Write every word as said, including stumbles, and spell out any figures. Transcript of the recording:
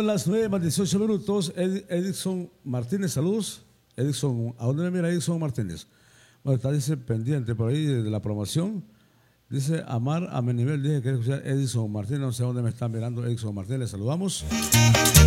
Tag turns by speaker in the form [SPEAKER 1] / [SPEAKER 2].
[SPEAKER 1] son las nueve más dieciocho minutos. Ed, Edison Martínez, saludos. Edison, ¿a dónde me mira Edison Martínez? Bueno, está, dice, pendiente por ahí de la promoción. Dice, Amar a mi nivel, dije que escuchar Edison Martínez, no sé dónde me están mirando Edison Martínez, le saludamos.